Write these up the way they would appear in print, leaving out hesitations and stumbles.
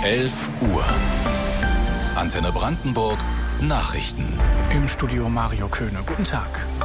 11 Uhr. Antenne Brandenburg Nachrichten. Im Studio Mario Köhne. Guten Tag.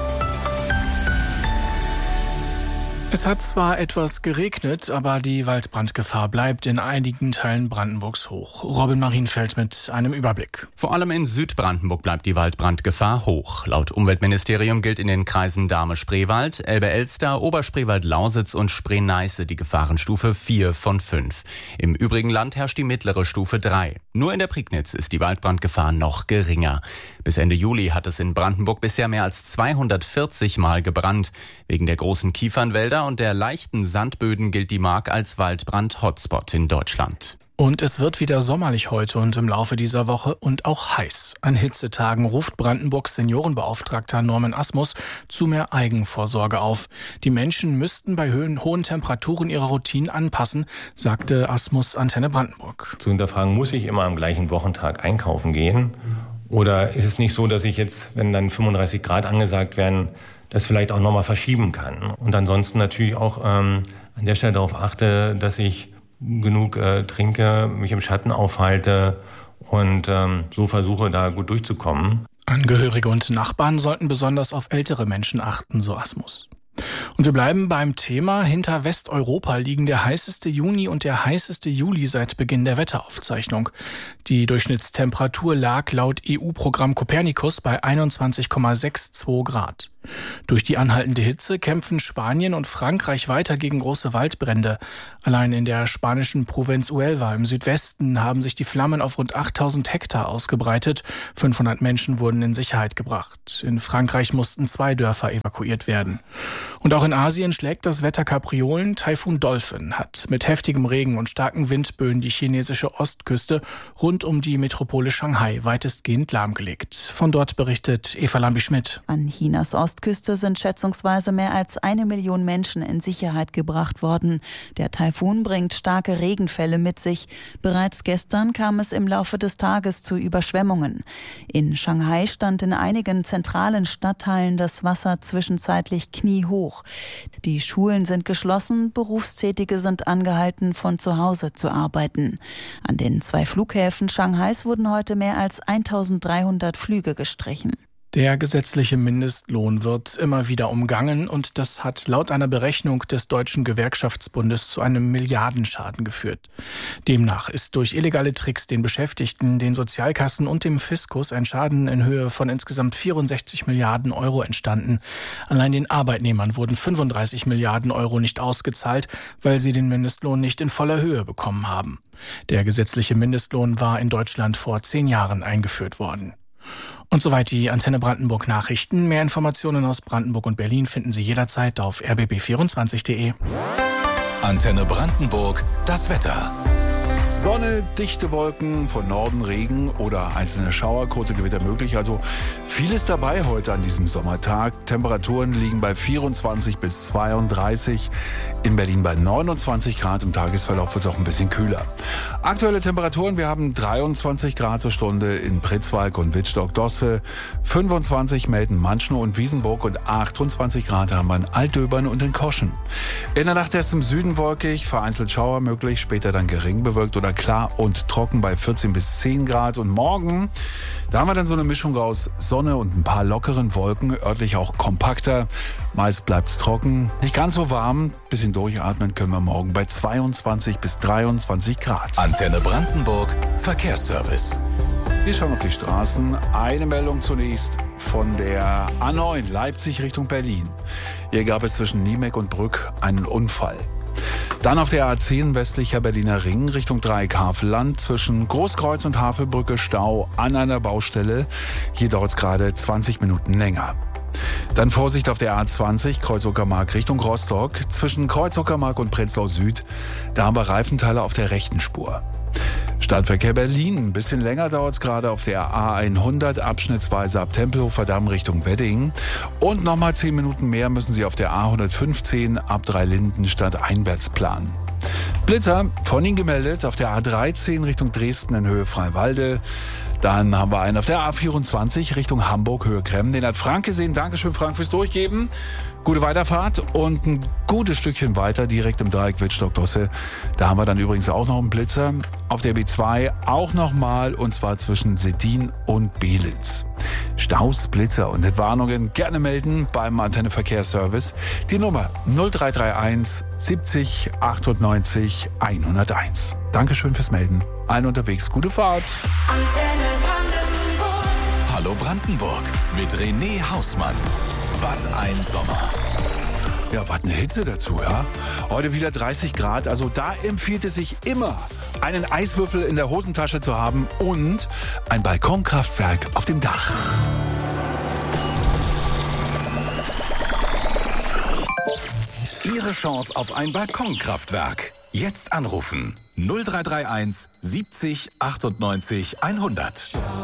Es hat zwar etwas geregnet, aber die Waldbrandgefahr bleibt in einigen Teilen Brandenburgs hoch. Robin Marienfeld mit einem Überblick. Vor allem in Südbrandenburg bleibt die Waldbrandgefahr hoch. Laut Umweltministerium gilt in den Kreisen Dahme-Spreewald, Elbe-Elster, Oberspreewald-Lausitz und Spree-Neiße die Gefahrenstufe 4 von 5. Im übrigen Land herrscht die mittlere Stufe 3. Nur in der Prignitz ist die Waldbrandgefahr noch geringer. Bis Ende Juli hat es in Brandenburg bisher mehr als 240 Mal gebrannt. Wegen der großen Kiefernwälder und der leichten Sandböden gilt die Mark als Waldbrand-Hotspot in Deutschland. Und es wird wieder sommerlich heute und im Laufe dieser Woche und auch heiß. An Hitzetagen ruft Brandenburgs Seniorenbeauftragter Norman Asmus zu mehr Eigenvorsorge auf. Die Menschen müssten bei hohen Temperaturen ihre Routinen anpassen, sagte Asmus Antenne Brandenburg. Zu hinterfragen, muss ich immer am gleichen Wochentag einkaufen gehen? Oder ist es nicht so, dass ich jetzt, wenn dann 35 Grad angesagt werden, das vielleicht auch nochmal verschieben kann? Und ansonsten natürlich auch an der Stelle darauf achte, dass ich genug trinke, mich im Schatten aufhalte und so versuche, da gut durchzukommen. Angehörige und Nachbarn sollten besonders auf ältere Menschen achten, so Asmus. Und wir bleiben beim Thema. Hinter Westeuropa liegen der heißeste Juni und der heißeste Juli seit Beginn der Wetteraufzeichnung. Die Durchschnittstemperatur lag laut EU-Programm Copernicus bei 21,62 Grad. Durch die anhaltende Hitze kämpfen Spanien und Frankreich weiter gegen große Waldbrände. Allein in der spanischen Provinz Huelva im Südwesten haben sich die Flammen auf rund 8000 Hektar ausgebreitet. 500 Menschen wurden in Sicherheit gebracht. In Frankreich mussten 2 Dörfer evakuiert werden. Und auch in Asien schlägt das Wetter Kapriolen. Taifun Dolphin hat mit heftigem Regen und starken Windböen die chinesische Ostküste rund um die Metropole Shanghai weitestgehend lahmgelegt. Von dort berichtet Eva Lambi-Schmidt. An Chinas Ostküste sind schätzungsweise mehr als 1 Million Menschen in Sicherheit gebracht worden. Der Taifun bringt starke Regenfälle mit sich. Bereits gestern kam es im Laufe des Tages zu Überschwemmungen. In Shanghai stand in einigen zentralen Stadtteilen das Wasser zwischenzeitlich kniehoch. Die Schulen sind geschlossen, Berufstätige sind angehalten, von zu Hause zu arbeiten. An den 2 Flughäfen Shanghais wurden heute mehr als 1300 Flüge gestrichen. Der gesetzliche Mindestlohn wird immer wieder umgangen und das hat laut einer Berechnung des Deutschen Gewerkschaftsbundes zu einem Milliardenschaden geführt. Demnach ist durch illegale Tricks den Beschäftigten, den Sozialkassen und dem Fiskus ein Schaden in Höhe von insgesamt 64 Milliarden Euro entstanden. Allein den Arbeitnehmern wurden 35 Milliarden Euro nicht ausgezahlt, weil sie den Mindestlohn nicht in voller Höhe bekommen haben. Der gesetzliche Mindestlohn war in Deutschland vor 10 Jahren eingeführt worden. Und soweit die Antenne Brandenburg Nachrichten. Mehr Informationen aus Brandenburg und Berlin finden Sie jederzeit auf rbb24.de. Antenne Brandenburg, das Wetter. Sonne, dichte Wolken, von Norden Regen oder einzelne Schauer, kurze Gewitter möglich. Also vieles dabei heute an diesem Sommertag. Temperaturen liegen bei 24 bis 32, in Berlin bei 29 Grad. Im Tagesverlauf wird es auch ein bisschen kühler. Aktuelle Temperaturen, wir haben 23 Grad zur Stunde in Pritzwalk und Wittstock-Dosse, 25 melden Manschnow und Wiesenburg und 28 Grad haben wir in Altdöbern und in Koschen. In der Nacht erst im Süden wolkig, vereinzelt Schauer möglich, später dann gering bewölkt oder klar und trocken bei 14 bis 10 Grad. Und morgen, da haben wir dann so eine Mischung aus Sonne und ein paar lockeren Wolken, örtlich auch kompakter. Meist bleibt's trocken, nicht ganz so warm. Bisschen durchatmen können wir morgen bei 22 bis 23 Grad. Antenne Brandenburg Verkehrsservice. Wir schauen auf die Straßen. Eine Meldung zunächst von der A9 Leipzig Richtung Berlin. Hier gab es zwischen Niemek und Brück einen Unfall. Dann auf der A10 westlicher Berliner Ring Richtung Dreieck-Havelland zwischen Großkreuz und Havelbrücke Stau an einer Baustelle. Hier dauert es gerade 20 Minuten länger. Dann Vorsicht auf der A20 Kreuz-Uckermark Richtung Rostock zwischen Kreuz-Uckermark und Prenzlau Süd. Da haben wir Reifenteile auf der rechten Spur. Stadtverkehr Berlin. Ein bisschen länger dauert es gerade auf der A100, abschnittsweise ab Tempelhofer Damm Richtung Wedding. Und nochmal 10 Minuten mehr müssen Sie auf der A115 ab Dreilinden Stadt einwärts planen. Blitzer von Ihnen gemeldet auf der A13 Richtung Dresden in Höhe Freiwalde. Dann haben wir einen auf der A24 Richtung Hamburg, Höhe Kremmen. Den hat Frank gesehen. Dankeschön, Frank, fürs Durchgeben. Gute Weiterfahrt und ein gutes Stückchen weiter, direkt im Dreieck Wittstock-Dosse. Da haben wir dann übrigens auch noch einen Blitzer. Auf der B2 auch nochmal, und zwar zwischen Seddin und Belitz. Staus, Blitzer und Entwarnungen gerne melden beim Antenneverkehrsservice. Die Nummer 0331 70 98 101. Dankeschön fürs Melden. Allen unterwegs gute Fahrt. Antenne Brandenburg. Hallo Brandenburg mit René Hausmann. Was ein Sommer. Ja, was eine Hitze dazu, ja. Heute wieder 30 Grad, also da empfiehlt es sich immer, einen Eiswürfel in der Hosentasche zu haben und ein Balkonkraftwerk auf dem Dach. Ihre Chance auf ein Balkonkraftwerk. Jetzt anrufen. 0331 70 98 100.